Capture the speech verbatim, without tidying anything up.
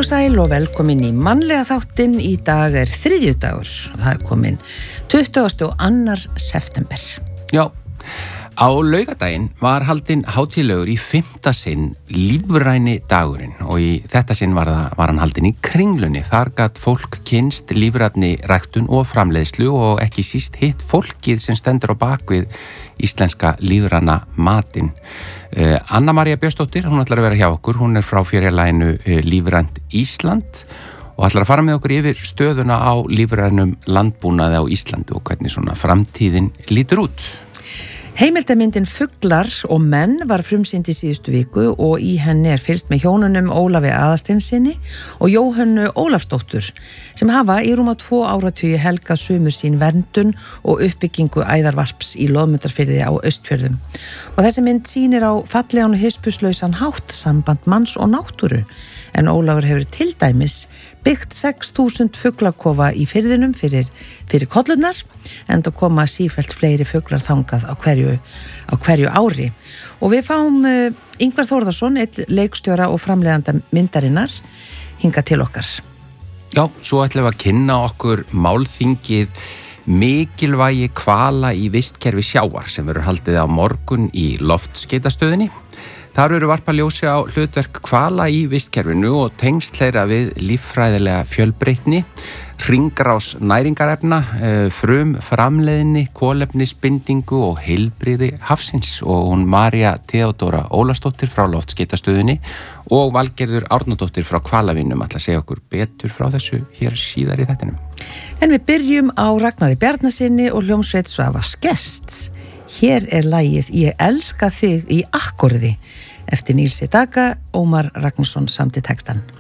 sæl og velkomin í mannlega þáttinn. Í dag er þriðjudagur og það er komin tuttugasta og annar september. Já, á laugadaginn var haldinn hátíðlegur í fimmta sinn lífræni dagurinn og í þetta sinn var, það, var hann haldinn í Kringlunni. Þar gat fólk kynst lífrænni ræktun og framleiðslu og ekki síst hitt fólkið sem stendur á bakvið íslenska lífræna matinn. Uh, Anna María Björnsdóttir, hún ætlar að vera hjá okkur, hún er frá félaginu uh, Lífrænt Ísland og ætlar að fara með okkur yfir stöðuna á lífrænum landbúnaði á Íslandi og hvernig svona framtíðin lítur út. Heimildamyndin Fuglar og menn var frumsýnd í síðustu viku og í henni er fylgst með hjónunum Ólafi Aðalsteinssyni og Jóhönnu Ólafsdóttur sem hafa í rúma tvo áratugi helgað sömu sín verndun og uppbyggingu æðarvarps í Loðmundarfirði á Austfjörðum. Og þessi mynd sýnir á fallegan og hispurslausan hátt samband manns og náttúru en Ólafur hefur til dæmis byggt sex þúsund fuglakofa í firðinum fyrir, fyrir kollurnar en það koma sífellt fleiri fuglar þangað á hverju, á hverju ári. Og við fáum uh, Ingvar Þórðarsson, einn leikstjóra og framleiðanda myndarinnar, hingað til okkar. Já, svo ætlum við að kynna okkur málþingið mikilvægi hvala í vistkerfi sjávar sem verður haldið á morgun í loftskeytastöðinni. Þar verður varpa ljósi á hlutverk hvala í vistkerfinu og tengsl þeirra við líffræðilega fjölbreytni, hringrás næringarefna, frum framleiðni, kolefnisbindingu og heilbrigði hafsins og hún María Theodóra Ólafsdóttir frá loftskeytastöðinni og Valgerður Árnadóttir frá hvalavinnum ætla að segja okkur betur frá þessu hér síðar í þættinum. En við byrjum á Ragnari Bjarnasyni og hljómsveit Svavars Gests. Hér er lagið Ég elska þig í akkorði eftir Níls Sedaka, Ómar Ragnarsson samdi textan.